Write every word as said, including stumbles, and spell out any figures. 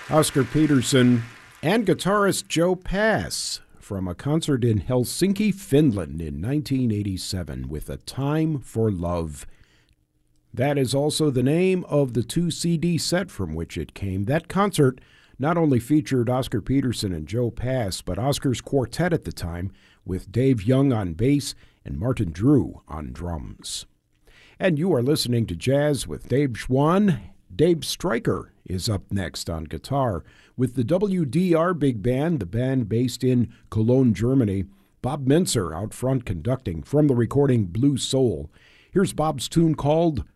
Oscar Peterson and guitarist Joe Pass from a concert in Helsinki, Finland in nineteen eighty-seven with A Time for Love. That is also the name of the two C D set from which it came. That concert not only featured Oscar Peterson and Joe Pass, but Oscar's quartet at the time with Dave Young on bass and Martin Drew on drums. And you are listening to Jazz with Dave Schwann. Dave Stryker is up next on guitar with the W D R Big Band, the band based in Cologne, Germany. Bob Mintzer out front conducting from the recording Blue Soul. Here's Bob's tune called